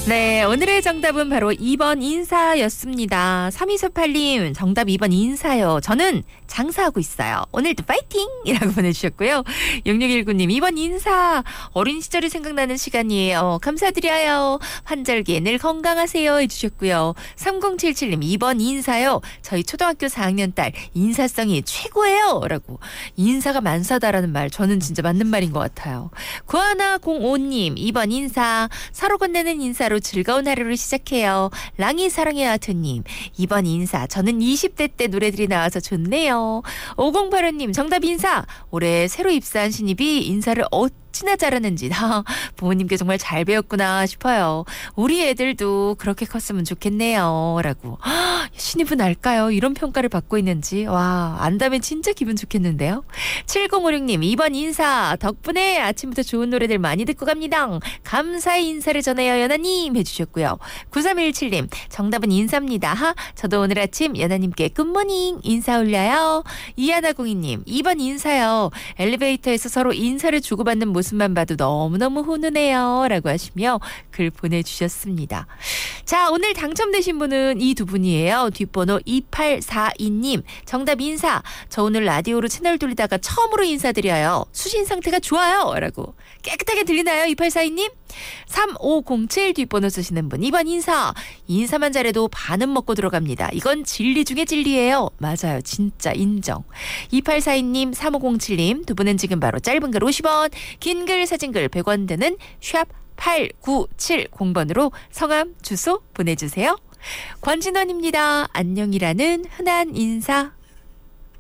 네, 오늘의 정답은 바로 2번 인사였습니다. 3248님 정답 2번 인사요. 저는 장사하고 있어요. 오늘도 파이팅! 이라고 보내주셨고요. 6619님 2번 인사. 어린 시절이 생각나는 시간이에요. 감사드려요. 환절기에 늘 건강하세요 해주셨고요. 3077님 2번 인사요. 저희 초등학교 4학년 딸 인사성이 최고예요. 라고. 인사가 만사다라는 말 저는 진짜 맞는 말인 것 같아요. 9105님 2번 인사. 서로 건네는 인사로 즐거운 하루를 시작해요. 랑이 사랑의 아트님 2번 인사. 저는 20대 때 노래들이 나와서 좋네요. 5085님 정답 인사. 올해 새로 입사한 신입이 인사를 어찌나 잘하는지 부모님께 정말 잘 배웠구나 싶어요. 우리 애들도 그렇게 컸으면 좋겠네요. 라고. 신입은 알까요? 이런 평가를 받고 있는지. 와, 안다면 진짜 기분 좋겠는데요. 7056님 2번 인사. 덕분에 아침부터 좋은 노래들 많이 듣고 갑니다. 감사의 인사를 전해요 연아님 해주셨고요. 9317님 정답은 인사입니다. 저도 오늘 아침 연아님께 굿모닝 인사 올려요. 이하나공이님 2번 인사요. 엘리베이터에서 서로 인사를 주고받는 모습만 봐도 너무너무 훈훈해요. 라고 하시며 글 보내주셨습니다. 자, 오늘 당첨되신 분은 이 두 분이에요. 뒷번호 2842님 정답 인사. 저 오늘 라디오로 채널 돌리다가 처음으로 인사드려요. 수신 상태가 좋아요. 라고. 깨끗하게 들리나요 2842님? 3507 뒷번호 쓰시는 분 2번 인사. 인사만 잘해도 반은 먹고 들어갑니다. 이건 진리 중에 진리예요. 맞아요. 진짜 인정. 2842님 3507님 두 분은 지금 바로 짧은 글 50원 긴 글 사진 글 100원 드는 샵 8970번으로 성함 주소 보내주세요. 권진원입니다. 안녕이라는 흔한 인사.